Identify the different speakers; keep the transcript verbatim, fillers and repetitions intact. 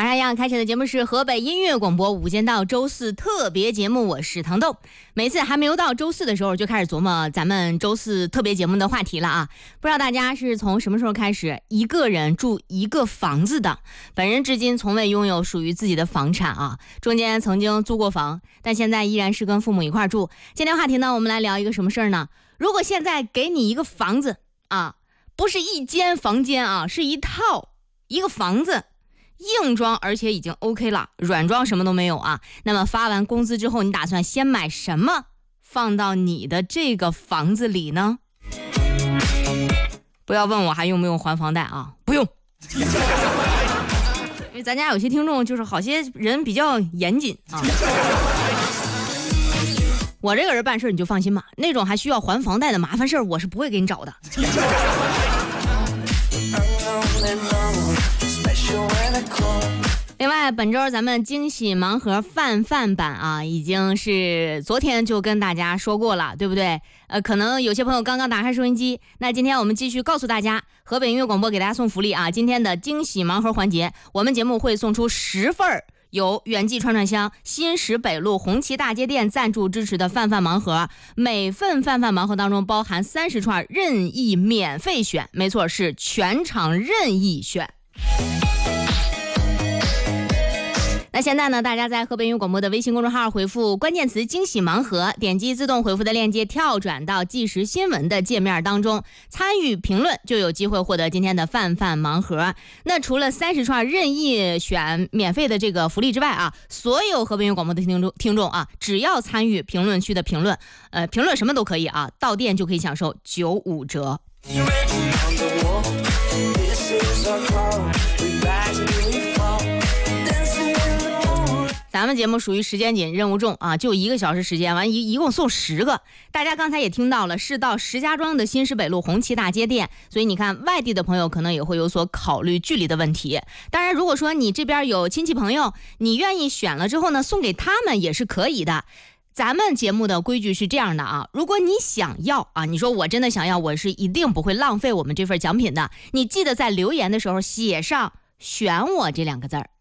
Speaker 1: 常一样，开始的节目是河北音乐广播午间到周四特别节目，我是糖豆。每次还没有到周四的时候，就开始琢磨咱们周四特别节目的话题了啊！不知道大家是从什么时候开始一个人住一个房子的？本人至今从未拥有属于自己的房产啊，中间曾经租过房，但现在依然是跟父母一块住。今天话题呢，我们来聊一个什么事儿呢？如果现在给你一个房子啊，不是一间房间啊，是一套一个房子。硬装而且已经 OK 了，软装什么都没有啊。那么发完工资之后，你打算先买什么放到你的这个房子里呢？不要问我还用不用还房贷啊，不用。因为咱家有些听众就是好些人比较严谨啊。我这个人办事你就放心吧，那种还需要还房贷的麻烦事儿，我是不会给你找的。另外，本周咱们惊喜盲盒泛泛版啊，已经是昨天就跟大家说过了，对不对？呃，可能有些朋友刚刚打开收音机，那今天我们继续告诉大家，河北音乐广播给大家送福利啊！今天的惊喜盲盒环节，我们节目会送出十份儿由远记串串香新石北路红旗大街店赞助支持的泛泛盲盒，每份泛泛盲盒当中包含三十串任意免费选，没错，是全场任意选。那现在呢，大家在河北音乐广播的微信公众号回复关键词惊喜盲盒，点击自动回复的链接跳转到即时新闻的界面当中，参与评论就有机会获得今天的泛泛盲盒。那除了三十串任意选免费的这个福利之外啊，所有河北音乐广播的听众听众啊，只要参与评论区的评论，呃，评论什么都可以啊，到店就可以享受九五折。咱们节目属于时间紧任务重啊，就一个小时时间，完一一共送十个。大家刚才也听到了，是到石家庄的新石北路红旗大街店，所以你看外地的朋友可能也会有所考虑距离的问题。当然如果说你这边有亲戚朋友，你愿意选了之后呢，送给他们也是可以的。咱们节目的规矩是这样的啊，如果你想要啊，你说我真的想要，我是一定不会浪费我们这份奖品的，你记得在留言的时候写上选我这两个字儿